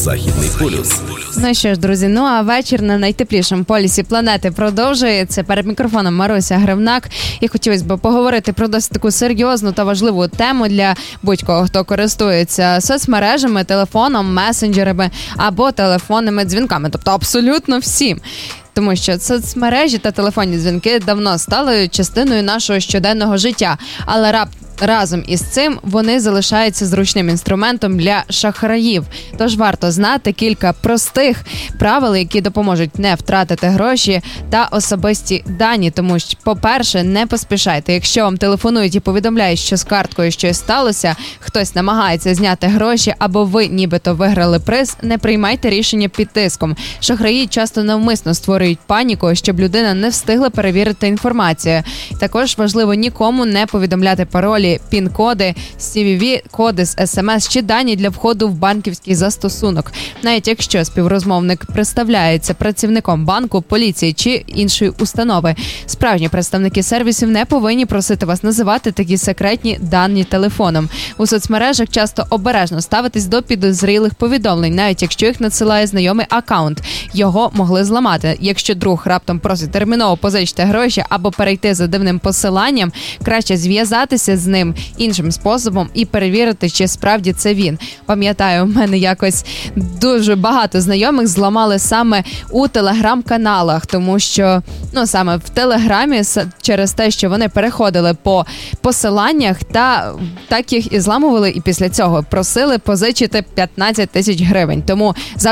Західний полюс. Ну що ж, друзі, а вечір на найтеплішому полюсі планети продовжується. Перед мікрофоном Маруся Гривнак. І хотілося б поговорити про досить таку серйозну та важливу тему для будь-кого, хто користується соцмережами, телефоном, месенджерами або телефонними дзвінками. Тобто абсолютно всім. Тому що соцмережі та телефонні дзвінки давно стали частиною нашого щоденного життя. Але разом із цим вони залишаються зручним інструментом для шахраїв. Тож варто знати кілька простих правил, які допоможуть не втратити гроші та особисті дані. Тому що, по-перше, не поспішайте. Якщо вам телефонують і повідомляють, що з карткою щось сталося, хтось намагається зняти гроші або ви нібито виграли приз, не приймайте рішення під тиском. Шахраї часто навмисно створюють паніку, щоб людина не встигла перевірити інформацію. Також важливо нікому не повідомляти паролі, пін-коди, CVV-коди з СМС чи дані для входу в банківський застосунок. Навіть якщо співрозмовник представляється працівником банку, поліції чи іншої установи. Справжні представники сервісів не повинні просити вас називати такі секретні дані телефоном. У соцмережах часто обережно ставитись до підозрілих повідомлень, навіть якщо їх надсилає знайомий аккаунт. Його могли зламати. Якщо друг раптом просить терміново позичити гроші або перейти за дивним посиланням, краще зв'язатися з ним іншим способом і перевірити, чи справді це він. Пам'ятаю, у мене якось дуже багато знайомих зламали саме у телеграм-каналах, тому що, саме в телеграмі через те, що вони переходили по посиланнях та так їх і зламували, і після цього просили позичити 15 тисяч гривень. Тому